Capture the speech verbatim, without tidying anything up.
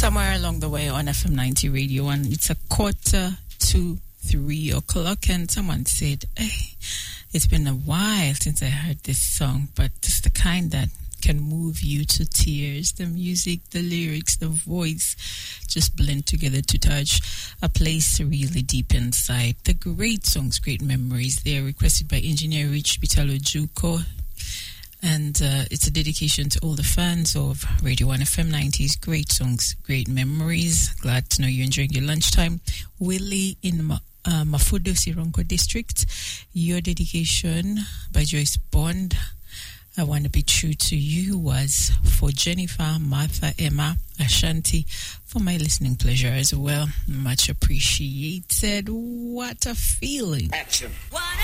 somewhere along the way on F M ninety Radio, and it's a quarter to three o'clock, and someone said, hey, it's been a while since I heard this song, but it's the kind that can move you to tears. The music, the lyrics, the voice just blend together to touch a place really deep inside. The great songs, great memories. They are requested by Engineer Rich Bitalo Juko. And uh, it's a dedication to all the fans of Radio one F M ninety's great songs, great memories. Glad to know you're enjoying your lunchtime. Willie in Ma- uh, Mafudo, Sironko District. Your dedication by Joyce Bond, I Want to Be True to You, was for Jennifer, Martha, Emma, Ashanti, for my listening pleasure as well. Much appreciated. What a feeling. Action. One.